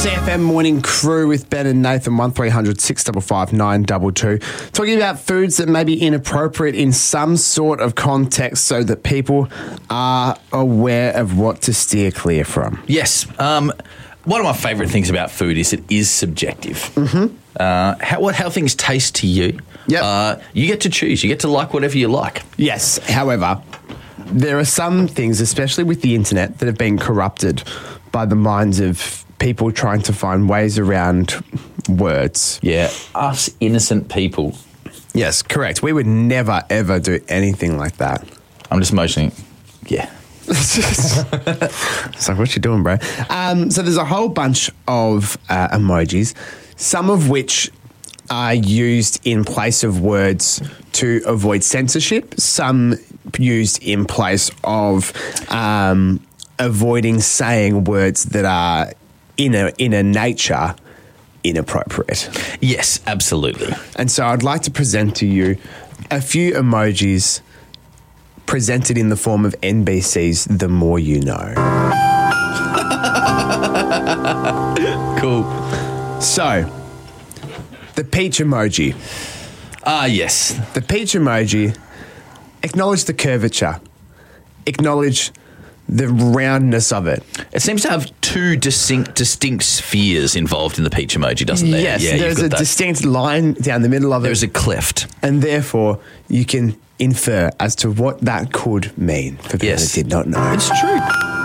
CFM Morning Crew with Ben and Nathan, 1300 655 922. Talking about foods that may be inappropriate in some sort of context so that people are aware of what to steer clear from. Yes. One of my favourite things about food is it is subjective. Mm-hmm. How things taste to you. Yep. You get to choose. You get to like whatever you like. Yes, however, there are some things, especially with the internet, that have been corrupted by the minds of people trying to find ways around words. Yeah. Us innocent people. Yes, correct. We would never, ever do anything like that. I'm just motioning. Yeah. It's like, what you doing, bro? So there's a whole bunch of emojis, some of which are used in place of words to avoid censorship, some used in place of avoiding saying words that are in a nature inappropriate. Yes, absolutely. And so I'd like to present to you a few emojis presented in the form of NBC's The More You Know. Cool. So, the peach emoji. Yes. The peach emoji, acknowledge the curvature. Acknowledge the roundness of it. It seems to have two distinct spheres involved in the peach emoji, doesn't there? Yes, Yeah, there's a distinct line down the middle of There's it. a cleft. And therefore, you can infer as to what that could mean for people Yes. that did not know. It's true.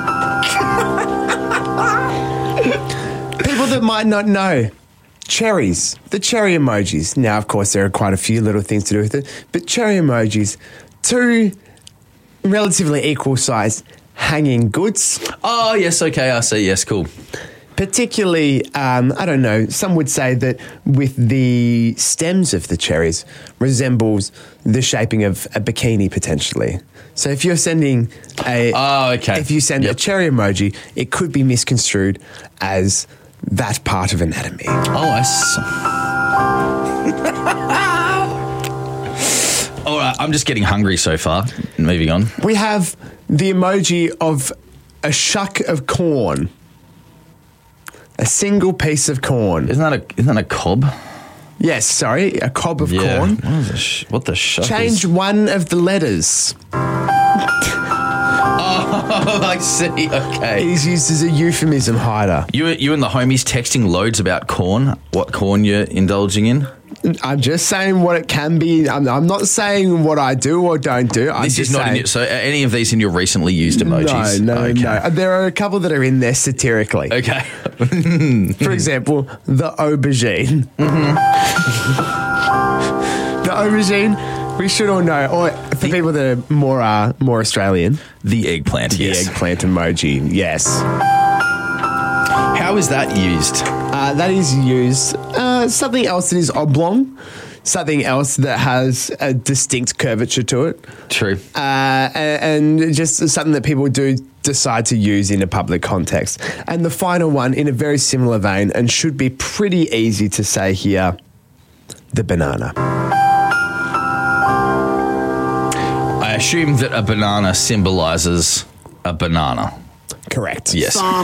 People that might not know. Cherries, the cherry emojis. Now, of course, there are quite a few little things to do with it, but cherry emojis, two relatively equal sized hanging goods. Oh, yes, okay, I see. Yes, cool. Particularly, I don't know, some would say that with the stems of the cherries resembles the shaping of a bikini potentially. So if you're sending if you send a cherry emoji, it could be misconstrued as that part of anatomy. Oh, I see. All right, I'm just getting hungry so far. Moving on. We have the emoji of a shuck of corn. A single piece of corn. Isn't that a cob? Yes, sorry, a cob of corn. What the shuck Change is? one of the letters. Oh, I see. It Okay. is used as a euphemism hider. You and the homies texting loads about corn. What corn you're indulging in? I'm just saying what it can be. I'm not saying what I do or don't do. I'm This just is not saying, in your, so. Are any of these in your recently used emojis? No. Okay. There are a couple that are in there satirically. Okay. For example, the aubergine. Mm-hmm. The aubergine, we should all know, or for people that are more Australian, The eggplant. the Yes. eggplant emoji. Yes. How is that used? That is used. Something else that is oblong. Something else that has a distinct curvature to it. True. And just something that people do decide to use in a public context. And the final one, in a very similar vein, and should be pretty easy to say here, the banana. I assume that a banana symbolises a banana. Correct. Yes.